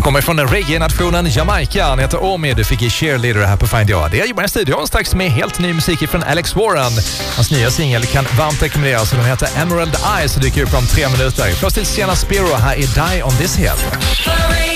kommer från den reggae-nationen Jamaica. Han heter Omi. Du fick i Cheerleader här på Find Your. Det är Johan i studion strax med helt ny musik från Alex Warren. Hans nya singel kan varmt rekommenderas. Den heter Emerald Eyes och dyker upp om 3 minuter. Först till Sienna Spiro. Här är Die on This Hill.